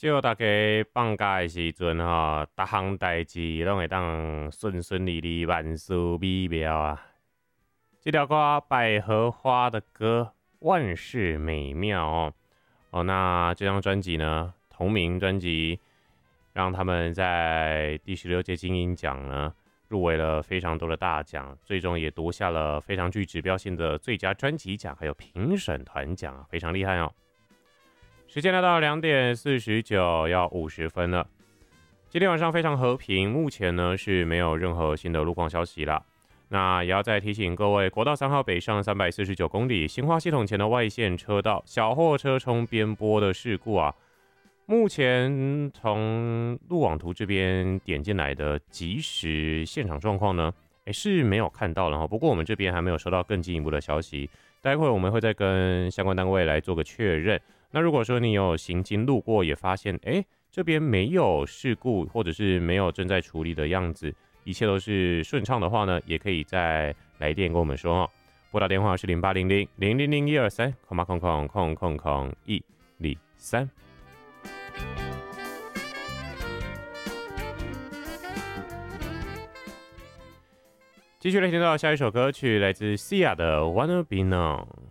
祝大家放假的时阵吼，逐项代志拢会当顺顺利利、万事美妙啊！这条歌《百合花的歌》，万事美妙哦。那这张专辑呢，同名专辑，让他们在第16届金鹰奖呢入围了非常多的大奖，最终也夺下了非常具指标性的最佳专辑奖，还有评审团奖啊，非常厉害哦。时间来到2:49，要50分了。今天晚上非常和平，目前呢是没有任何新的路况消息啦。那也要再提醒各位，国道3号北上349公里，新化系统前的外线车道小货车冲边坡的事故啊，目前从路网图这边点进来的即时现场状况呢，是没有看到了哈。不过我们这边还没有收到更进一步的消息，待会我们会再跟相关单位来做个确认。那如果说你有行经路过，也发现这边没有事故，或者是没有正在处理的样子，一切都是顺畅的话呢，也可以再来电跟我们说哦。拨打电话是0800-000-123，000-000-123。继续来听到下一首歌曲，来自 Sia 的《Wanna Be Known》。